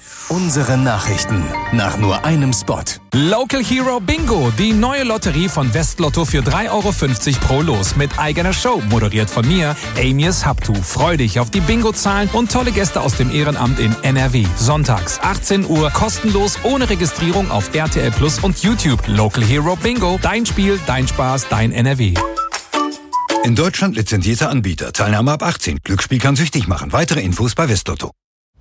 Unsere Nachrichten nach nur einem Spot. Local Hero Bingo, die neue Lotterie von Westlotto für 3,50 € pro Los mit eigener Show, moderiert von mir, Amias Haptu. Freu dich auf die Bingo-Zahlen und tolle Gäste aus dem Ehrenamt in NRW. Sonntags, 18 Uhr, kostenlos, ohne Registrierung auf RTL Plus und YouTube. Local Hero Bingo, dein Spiel, dein Spaß, dein NRW. In Deutschland lizenzierter Anbieter. Teilnahme ab 18. Glücksspiel kann süchtig machen. Weitere Infos bei Westlotto.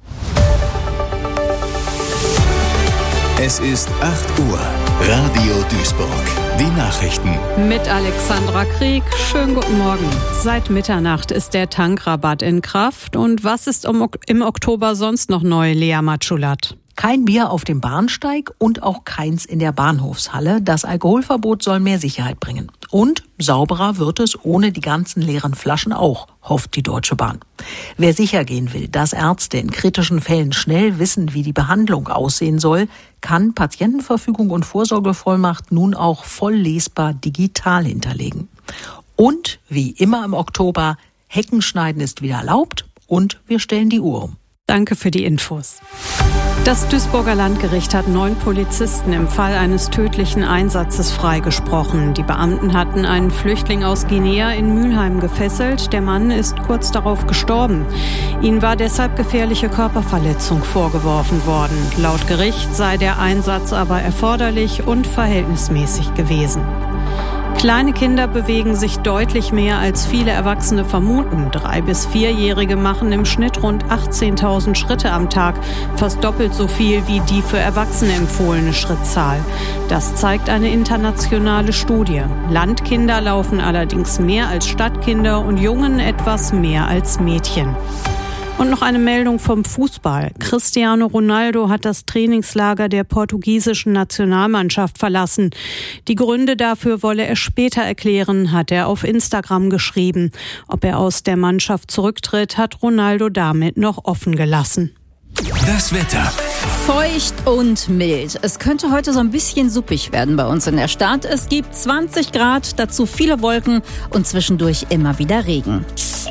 Es ist 8 Uhr. Radio Duisburg. Die Nachrichten. Mit Alexandra Krieg. Schönen guten Morgen. Seit Mitternacht ist der Tankrabatt in Kraft. Und was ist im Oktober sonst noch neu, Lea Matschulat? Kein Bier auf dem Bahnsteig und auch keins in der Bahnhofshalle. Das Alkoholverbot soll mehr Sicherheit bringen. Und sauberer wird es ohne die ganzen leeren Flaschen auch, hofft die Deutsche Bahn. Wer sicher gehen will, dass Ärzte in kritischen Fällen schnell wissen, wie die Behandlung aussehen soll, kann Patientenverfügung und Vorsorgevollmacht nun auch voll lesbar digital hinterlegen. Und wie immer im Oktober, Heckenschneiden ist wieder erlaubt und wir stellen die Uhr um. Danke für die Infos. Das Duisburger Landgericht hat 9 Polizisten im Fall eines tödlichen Einsatzes freigesprochen. Die Beamten hatten einen Flüchtling aus Guinea in Mülheim gefesselt. Der Mann ist kurz darauf gestorben. Ihnen war deshalb gefährliche Körperverletzung vorgeworfen worden. Laut Gericht sei der Einsatz aber erforderlich und verhältnismäßig gewesen. Kleine Kinder bewegen sich deutlich mehr, als viele Erwachsene vermuten. 3- bis 4-Jährige machen im Schnitt rund 18.000 Schritte am Tag, fast doppelt so viel wie die für Erwachsene empfohlene Schrittzahl. Das zeigt eine internationale Studie. Landkinder laufen allerdings mehr als Stadtkinder und Jungen etwas mehr als Mädchen. Und noch eine Meldung vom Fußball. Cristiano Ronaldo hat das Trainingslager der portugiesischen Nationalmannschaft verlassen. Die Gründe dafür wolle er später erklären, hat er auf Instagram geschrieben. Ob er aus der Mannschaft zurücktritt, hat Ronaldo damit noch offen gelassen. Das Wetter. Feucht und mild. Es könnte heute so ein bisschen suppig werden bei uns in der Stadt. Es gibt 20 Grad, dazu viele Wolken und zwischendurch immer wieder Regen.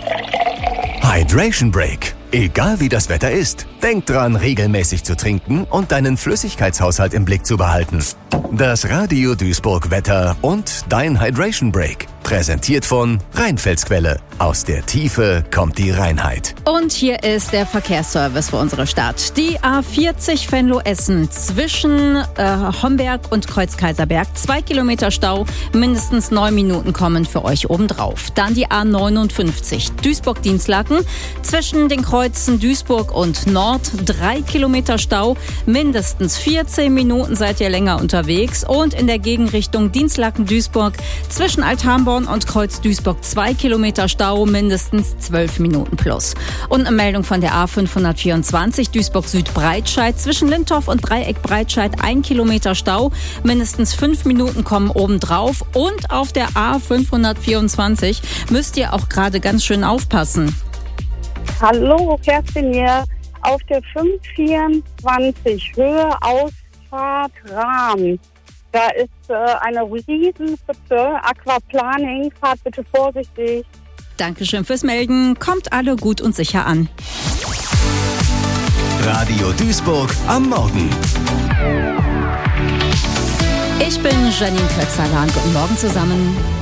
Hydration Break. Egal wie das Wetter ist, denk dran, regelmäßig zu trinken und deinen Flüssigkeitshaushalt im Blick zu behalten. Das Radio Duisburg Wetter und dein Hydration Break. Präsentiert von Rheinfelsquelle. Aus der Tiefe kommt die Reinheit. Und hier ist der Verkehrsservice für unsere Stadt. Die A40 Venlo-Essen zwischen Homberg und Kreuz-Kaiserberg. 2 Kilometer Stau, mindestens 9 Minuten kommen für euch obendrauf. Dann die A59 Duisburg-Dienstlaken zwischen den Kreuzen Duisburg und Nord. 3 Kilometer Stau, mindestens 14 Minuten seid ihr länger unterwegs. Und in der Gegenrichtung Dienstlaken-Duisburg zwischen Althamborn und Kreuz Duisburg 2 Kilometer Stau, mindestens 12 Minuten plus. Und eine Meldung von der A524 Duisburg Süd-Breitscheid zwischen Lintorf und Dreieck Breitscheid 1 Kilometer Stau, mindestens 5 Minuten kommen obendrauf. Und auf der A524 müsst ihr auch gerade ganz schön aufpassen. Hallo, Kerstin hier. Auf der 524 Höhe Ausfahrt Rahm. Da ist eine Riesenpfütze, Aquaplaning, fahrt bitte vorsichtig. Dankeschön fürs Melden, kommt alle gut und sicher an. Radio Duisburg am Morgen. Ich bin Janine Kötzer-Lahn, guten Morgen zusammen.